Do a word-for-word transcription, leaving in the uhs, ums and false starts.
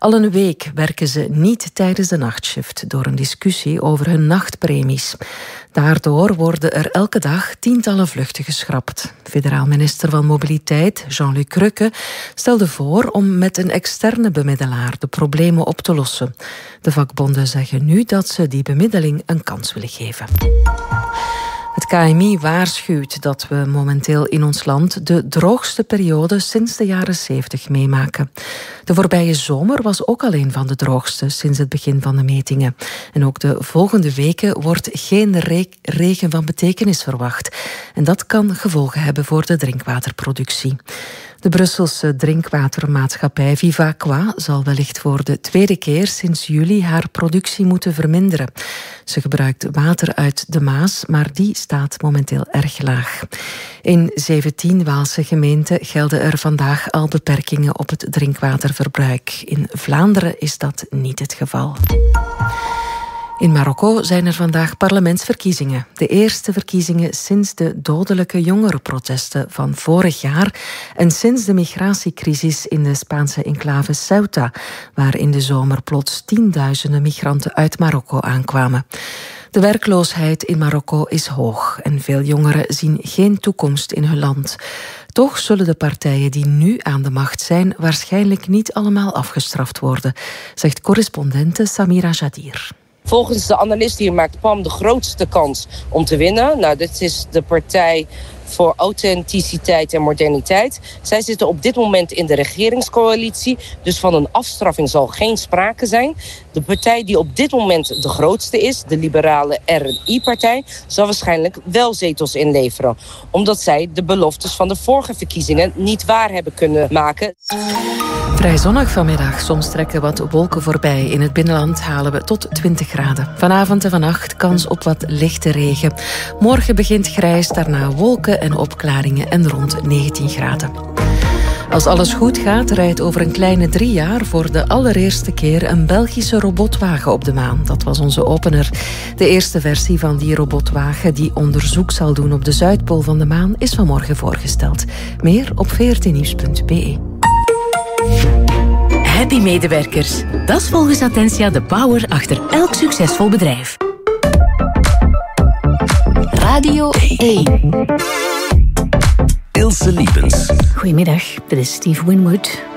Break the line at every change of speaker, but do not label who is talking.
Al een week werken ze niet tijdens de nachtshift door een discussie over hun nachtpremies. Daardoor worden er elke dag tientallen vluchten geschrapt. Federaal minister van Mobiliteit, Jean-Luc Rukke, stelde voor om met een externe bemiddelaar de problemen op te lossen. De vakbonden zeggen nu dat ze die bemiddeling een kans willen geven. Het K M I waarschuwt dat we momenteel in ons land de droogste periode sinds de jaren zeventig meemaken. De voorbije zomer was ook al een van de droogste sinds het begin van de metingen. En ook de volgende weken wordt geen re- regen van betekenis verwacht. En dat kan gevolgen hebben voor de drinkwaterproductie. De Brusselse drinkwatermaatschappij Vivaqua zal wellicht voor de tweede keer sinds juli haar productie moeten verminderen. Ze gebruikt water uit de Maas, maar die staat momenteel erg laag. In zeventien Waalse gemeenten gelden er vandaag al beperkingen op het drinkwaterverbruik. In Vlaanderen is dat niet het geval. In Marokko zijn er vandaag parlementsverkiezingen. De eerste verkiezingen sinds de dodelijke jongerenprotesten van vorig jaar en sinds de migratiecrisis in de Spaanse enclave Ceuta, waar in de zomer plots tienduizenden migranten uit Marokko aankwamen. De werkloosheid in Marokko is hoog en veel jongeren zien geen toekomst in hun land. Toch zullen de partijen die nu aan de macht zijn waarschijnlijk niet allemaal afgestraft worden, zegt correspondente Samira Jadir.
Volgens de analist hier maakt P A M de grootste kans om te winnen. Nou, dit is de partij voor authenticiteit en moderniteit. Zij zitten op dit moment in de regeringscoalitie, dus van een afstraffing zal geen sprake zijn. De partij die op dit moment de grootste is, de liberale R N I-partij, zal waarschijnlijk wel zetels inleveren, omdat zij de beloftes van de vorige verkiezingen niet waar hebben kunnen maken.
Vrij zonnig vanmiddag. Soms trekken wat wolken voorbij. In het binnenland halen we tot twintig graden. Vanavond en vannacht kans op wat lichte regen. Morgen begint grijs, daarna wolken en opklaringen en rond negentien graden. Als alles goed gaat, rijdt over een kleine drie jaar voor de allereerste keer een Belgische robotwagen op de maan. Dat was onze opener. De eerste versie van die robotwagen die onderzoek zal doen op de Zuidpool van de maan is vanmorgen voorgesteld. Meer op v r t nieuws punt b e.
Happy medewerkers. Dat is volgens Attentia de power achter elk succesvol bedrijf.
Radio één.
Ilse Liepens.
Goedemiddag, dit is Steve Winwood.